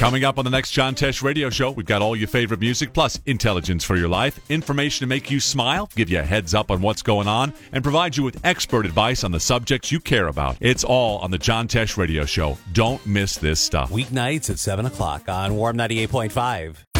Coming up on the next John Tesh Radio Show, we've got all your favorite music, plus intelligence for your life, information to make you smile, give you a heads up on what's going on, and provide you with expert advice on the subjects you care about. It's all on the John Tesh Radio Show. Don't miss this stuff. Weeknights at 7 o'clock on Warm 98.5.